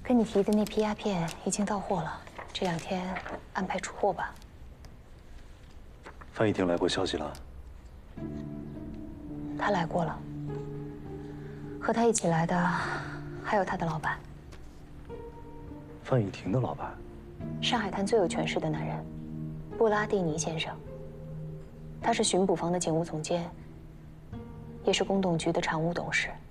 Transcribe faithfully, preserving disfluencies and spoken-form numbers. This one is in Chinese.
跟你提的那批鸦片已经到货了，这两天安排出货吧。 范一婷来过消息了？ 他来过了，和他一起来的还有他的老板。 范一婷的老板？ 上海滩最有权势的男人，布拉蒂尼先生。他是巡捕房的警务总监，也是工董局的常务董事。